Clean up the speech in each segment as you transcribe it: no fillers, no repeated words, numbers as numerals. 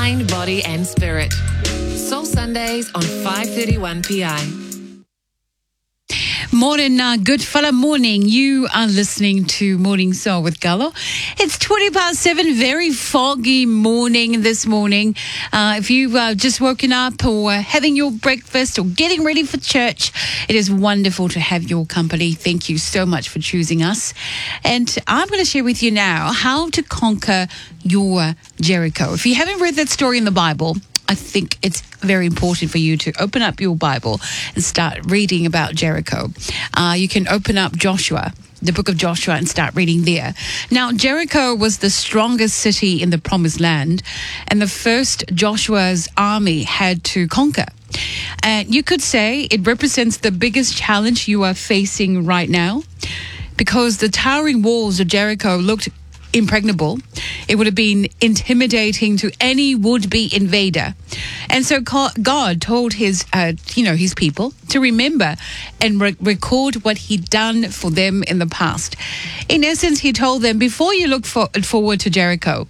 mind, body and spirit. Soul Sundays on 5:31 PI. Morning, good fella morning. You are listening to Morning Soul with Gallo. It's 7:20, very foggy morning this morning. If you've just woken up or having your breakfast or getting ready for church, it is wonderful to have your company. Thank you so much for choosing us. And I'm going to share with you now how to conquer your Jericho. If you haven't read that story in the Bible, I think it's very important for you to open up your Bible and start reading about Jericho. You can open up Joshua, the book of Joshua, and start reading there. Now, Jericho was the strongest city in the Promised Land, and the first Joshua's army had to conquer. And you could say it represents the biggest challenge you are facing right now, because the towering walls of Jericho looked impregnable. It would have been intimidating to any would-be invader. And so God told his people to remember and record what he'd done for them in the past. In essence, he told them, before you look forward to Jericho,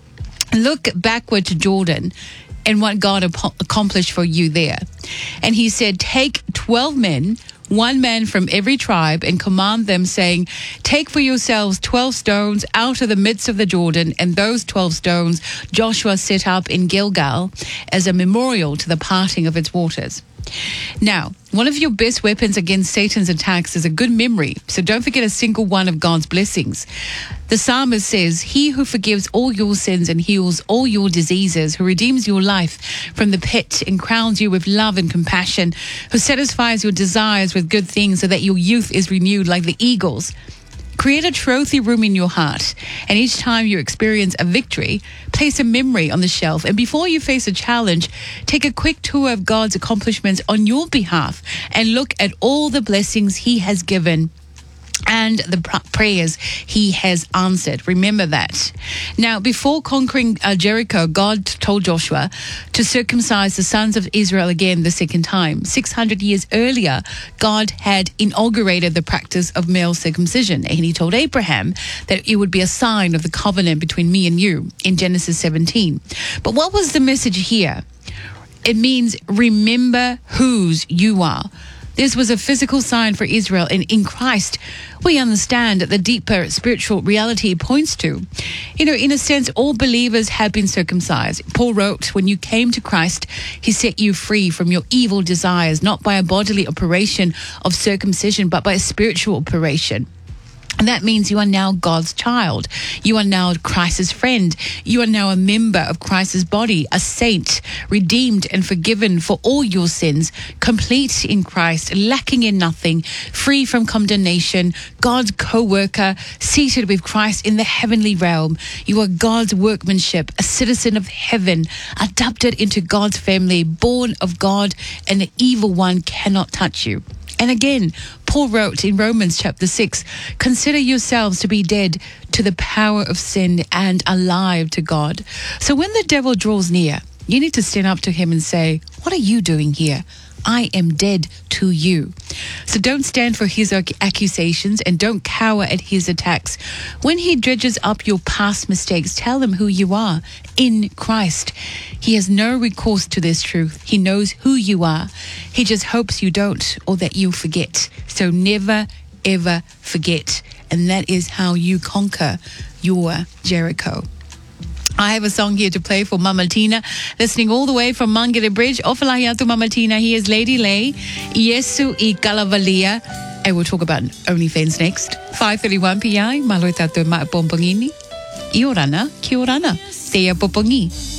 look backward to Jordan and what God accomplished for you there. And he said, take 12 men, one man from every tribe, and command them, saying, take for yourselves 12 stones out of the midst of the Jordan. And those 12 stones Joshua set up in Gilgal as a memorial to the parting of its waters. Now, one of your best weapons against Satan's attacks is a good memory, so don't forget a single one of God's blessings. The psalmist says, he who forgives all your sins and heals all your diseases, who redeems your life from the pit and crowns you with love and compassion, who satisfies your desires with good things so that your youth is renewed like the eagles. Create a trophy room in your heart, and each time you experience a victory, place a memory on the shelf. And before you face a challenge, take a quick tour of God's accomplishments on your behalf and look at all the blessings he has given and the prayers he has answered. Remember that. Now, before conquering Jericho, God told Joshua to circumcise the sons of Israel again the second time. 600 years earlier, God had inaugurated the practice of male circumcision, and he told Abraham that it would be a sign of the covenant between me and you in Genesis 17. But what was the message here? It means remember whose you are. This was a physical sign for Israel, and in Christ, we understand that the deeper spiritual reality it points to. In a sense, all believers have been circumcised. Paul wrote, when you came to Christ, he set you free from your evil desires, not by a bodily operation of circumcision, but by a spiritual operation. And that means you are now God's child. You are now Christ's friend. You are now a member of Christ's body, a saint, redeemed and forgiven for all your sins, complete in Christ, lacking in nothing, free from condemnation, God's co-worker, seated with Christ in the heavenly realm. You are God's workmanship, a citizen of heaven, adopted into God's family, born of God, and the evil one cannot touch you. And again, Paul wrote in Romans chapter 6, consider yourselves to be dead to the power of sin and alive to God. So when the devil draws near, you need to stand up to him and say, what are you doing here? I am dead to you. So don't stand for his accusations and don't cower at his attacks. When he dredges up your past mistakes, tell him who you are in Christ. He has no recourse to this truth. He knows who you are. He just hopes you don't, or that you forget. So never, ever forget. And that is how you conquer your Jericho. I have a song here to play for Mama Tina, listening all the way from Mangere Bridge. Ofalahiatu Mama Tina. Here's Lady Lay, Yesu I Kalavalia. And we'll talk about OnlyFans next. 5:31 PI, Maloi tato ma popongini. Iorana, ki orana. Te popongi.